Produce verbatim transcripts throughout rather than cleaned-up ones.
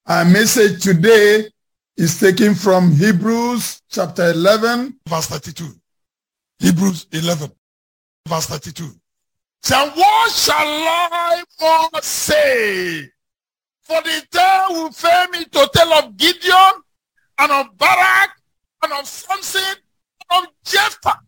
Our message today is taken from Hebrews chapter eleven, verse thirty-two. Hebrews eleven, verse thirty-two. So what shall I more say? For the tale will fail me to tell of Gideon, and of Barak, and of Samson, and of Jephthah.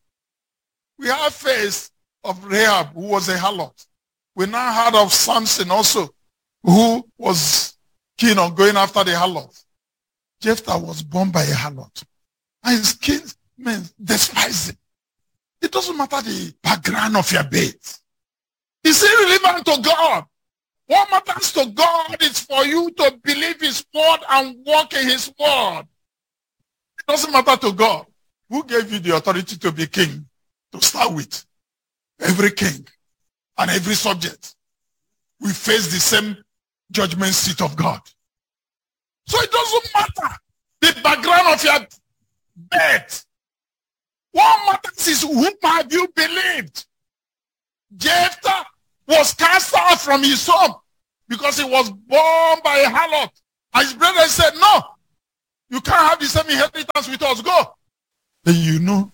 We have faced of Rahab, who was a harlot. We now heard of Samson also, who was keen on going after the harlot. Jephthah was born by a harlot. And his kinsmen despised him. It doesn't matter the background of your birth. It's irrelevant to God. What matters to God is for you to believe his word and walk in his word. It doesn't matter to God. Who gave you the authority to be king? To start with, every king and every subject, we face the same judgment seat of God. So it doesn't matter the background of your birth. What matters is whom have you believed? Jephthah was cast out from his home because he was born by a harlot. And his brother said, no, you can't have the same inheritance with us, go. Then you know,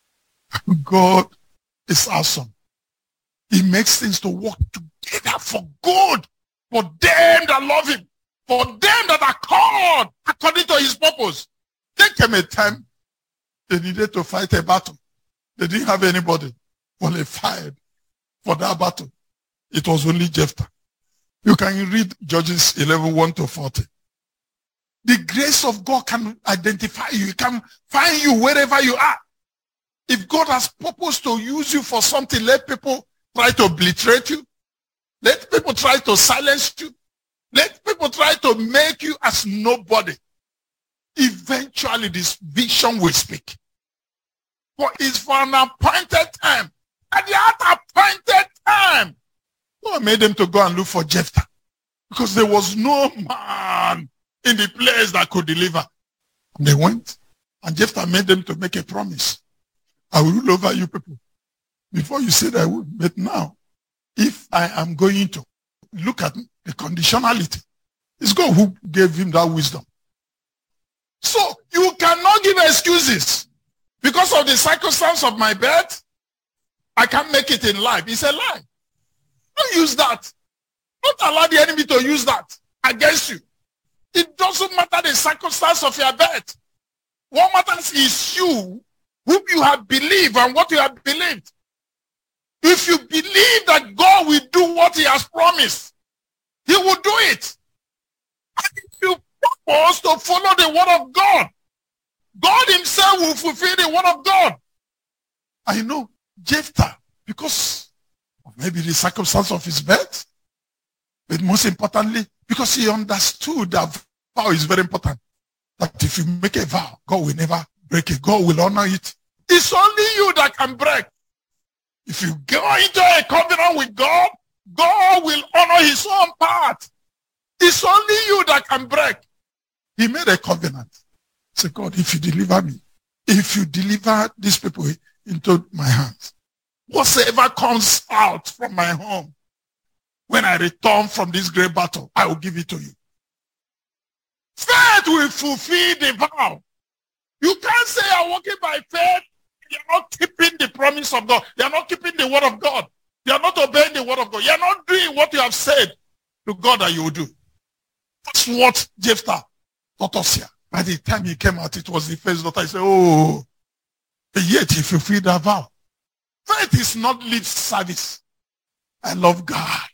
God is awesome. He makes things to work together for good, for them that love him, for them that are called according to his purpose. There came a time they needed to fight a battle. They didn't have anybody qualified for that battle. It was only Jephthah. You can read Judges eleven, one to forty. The grace of God can identify you. It can find you wherever you are. If God has purpose to use you for something, let people try to obliterate you. Let people try to silence you. Let people try to make you as nobody. Eventually, this vision will speak. For it's for an appointed time. At the appointed time, God made them to go and look for Jephthah. Because there was no man in the place that could deliver. And they went. And Jephthah made them to make a promise. I will rule over you people. Before you said I would. But now, if I am going to look at the conditionality, it's God who gave him that wisdom. So you cannot give excuses. Because of the circumstance of my birth, I can't make it in life. It's a lie. Don't use that. Don't allow the enemy to use that against you. It doesn't matter the circumstance of your birth. What matters is you, whom you have believed and what you have believed. If you believe that God will do what he has promised, he will do it. And if you purpose to follow the word of God, God himself will fulfill the word of God. I know Jephthah, because of maybe the circumstance of his birth, but most importantly, because he understood that vow is very important. That if you make a vow, God will never break it. God will honor it. It's only you that can break. If you go into a covenant with God, God will honor his own part. It's only you that can break. He made a covenant. He said, God, if you deliver me, if you deliver these people into my hands, whatsoever comes out from my home, when I return from this great battle, I will give it to you. Faith will fulfill the vow. You can't say you're walking by faith. You're not keeping the promise of God. You're not keeping the word of God. You're not obeying the word of God. You're not doing what you have said to God that you will do. That's what Jephthah taught us here. By the time he came out, it was the first daughter. He said, oh, yet he fulfilled that vow. Faith is not lip service. I love God.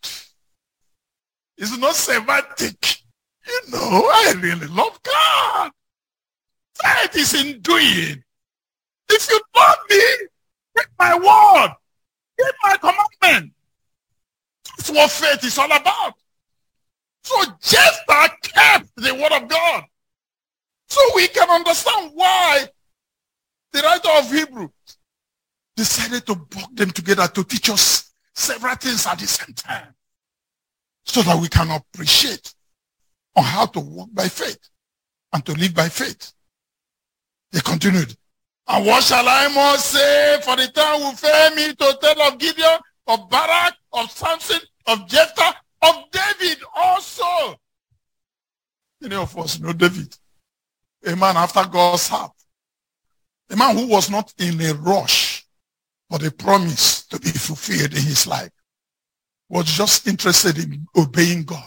It's not semantic. You know, I really love God. Faith is in doing. If you love me, keep my word. Keep my commandment. That's what faith is all about. So Jephthah kept the word of God. So we can understand why the writer of Hebrews decided to bring them together to teach us several things at the same time, so that we can appreciate on how to walk by faith and to live by faith. They continued. And what shall I more say? For the time will fail me to tell of Gideon, of Barak, of Samson, of Jephthah, of David also. Many of us know David, a man after God's heart, a man who was not in a rush for the promise to be fulfilled in his life, was just interested in obeying God.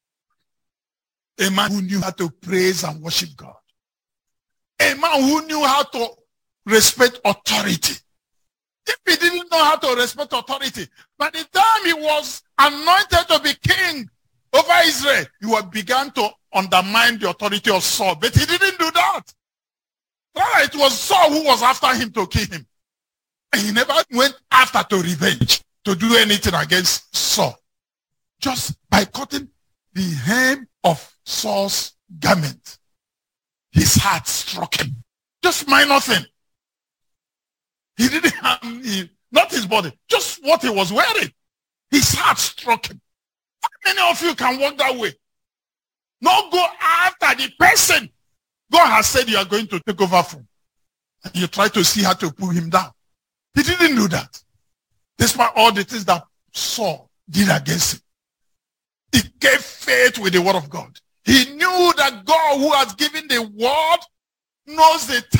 A man who knew how to praise and worship God. A man who knew how to respect authority. If he didn't know how to respect authority, by the time he was anointed to be king over Israel, he began to undermine the authority of Saul. But he didn't do that. Rather, it was Saul who was after him to kill him. And he never went after to revenge, to do anything against Saul. Just by cutting the hem of Saul's garment, his heart struck him. Just minor thing. He didn't have, he, not his body, just what he was wearing. His heart struck him. How many of you can walk that way? Not go after the person God has said you are going to take over from. And you try to see how to pull him down. He didn't do that. Despite all the things that Saul did against him. He gave faith with the word of God. He knew that God who has given the word knows the time.